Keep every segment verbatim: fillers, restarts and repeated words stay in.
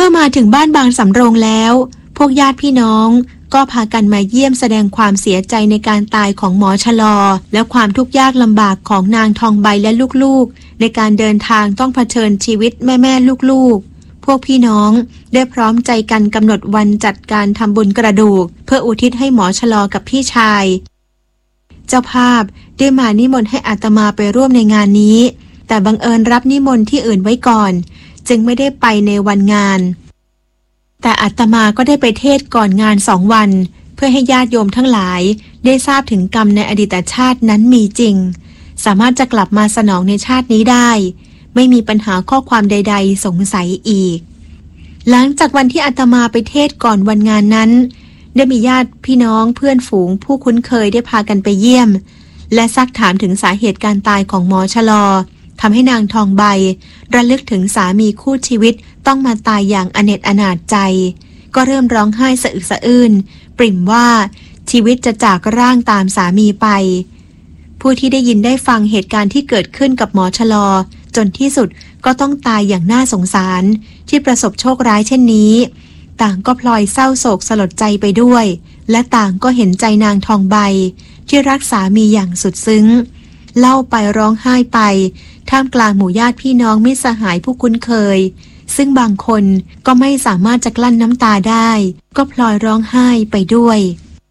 อมาถึงบ้านบางสำโรงแล้วพวกญาติพี่น้องก็พากันมาเยี่ยมแสดงความเสียใจในการตายของหมอชลอและความทุกข์ยากลำบากของนางทองใบและลูกๆในการเดินทางต้องเผชิญชีวิตแม่ๆลูกๆพวกพี่น้องได้พร้อมใจกันกำหนดวันจัดการทำบุญกระดูกเพื่ออุทิศให้หมอชลอกับพี่ชายเจ้าภาพได้มานิมนต์ให้อาตมาไปร่วมในงานนี้แต่บังเอิญรับนิมนต์ที่อื่นไว้ก่อนจึงไม่ได้ไปในวันงานแต่อาตมาก็ได้ไปเทศก่อนงานสองวันเพื่อให้ญาติโยมทั้งหลายได้ทราบถึงกรรมในอดีตชาตินั้นมีจริงสามารถจะกลับมาสนองในชาตินี้ได้ไม่มีปัญหาข้อความใดๆสงสัยอีกหลังจากวันที่อาตมาไปเทศก่อนวันงานนั้นได้มีญาติพี่น้องเพื่อนฝูงผู้คุ้นเคยได้พากันไปเยี่ยมและซักถามถึงสาเหตุการตายของหมอชลอทำให้นางทองใบระลึกถึงสามีคู่ชีวิตต้องมาตายอย่างอเนจอนาถใจก็เริ่มร้องไห้สะอึกสะอื้นปริ่มว่าชีวิตจะจากร่างตามสามีไปผู้ที่ได้ยินได้ฟังเหตุการณ์ที่เกิดขึ้นกับหมอชลอจนที่สุดก็ต้องตายอย่างน่าสงสารที่ประสบโชคร้ายเช่นนี้ต่างก็พลอยเศร้าโศกสลดใจไปด้วยและต่างก็เห็นใจนางทองใบที่รักสามีอย่างสุดซึ้งเล่าไปร้องไห้ไปท่ามกลางหมู่ญาติพี่น้องมิตรสหายผู้คุ้นเคยซึ่งบางคนก็ไม่สามารถจะกลั้นน้ำตาได้ก็พลอยร้องไห้ไปด้วย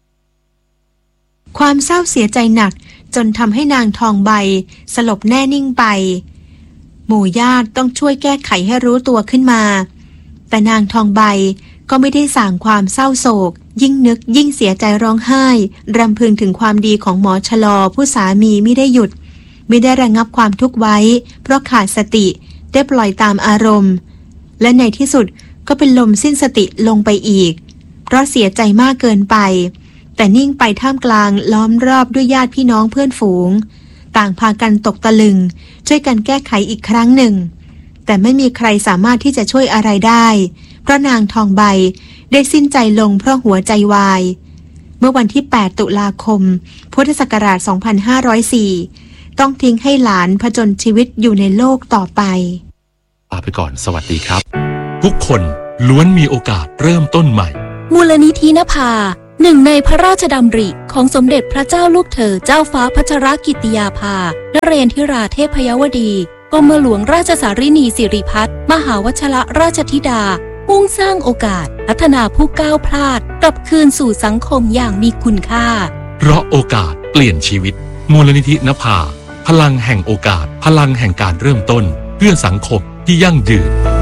ความเศร้าเสียใจหนักจนทำให้นางทองใบสลบแน่นิ่งไปหมู่ญาติต้องช่วยแก้ไขให้รู้ตัวขึ้นมาแต่นางทองใบก็ไม่ได้ส่างความเศร้าโศกยิ่งนึกยิ่งเสียใจร้องไห้รำพึงถึงความดีของหมอชลอผู้สามีไม่ได้หยุดไม่ได้ระงับความทุกข์ไว้เพราะขาดสติได้ปล่อยตามอารมณ์และในที่สุดก็เป็นลมสิ้นสติลงไปอีกเพราะเสียใจมากเกินไปแต่นิ่งไปท่ามกลางล้อมรอบด้วยญาติพี่น้องเพื่อนฝูงต่างพากันตกตะลึงช่วยกันแก้ไขอีกครั้งหนึ่งแต่ไม่มีใครสามารถที่จะช่วยอะไรได้เพราะนางทองใบได้สิ้นใจลงเพราะหัวใจวายเมื่อวันที่แปดตุลาคมพุทธศักราชสองพันห้าร้อยสี่ต้องทิ้งให้หลานผจญชีวิตอยู่ในโลกต่อไปลาไปก่อนสวัสดีครับทุกคนล้วนมีโอกาสเริ่มต้นใหม่มูลนิธินภาหนึ่งในพระราชดำริของสมเด็จพระเจ้าลูกเธอเจ้าฟ้าพัชรกิติยาภานเรนทิราเทพยวดีกรมหลวงราชสารินีสิริพัฒน์มหาวชิรราชธิดามุ่งสร้างโอกาสพัฒนาผู้ก้าวพลาดกลับคืนสู่สังคมอย่างมีคุณค่าเพราะโอกาสเปลี่ยนชีวิตมูลนิธินภาพลังแห่งโอกาสพลังแห่งการเริ่มต้นเพื่อสังคมที่ยั่งยืน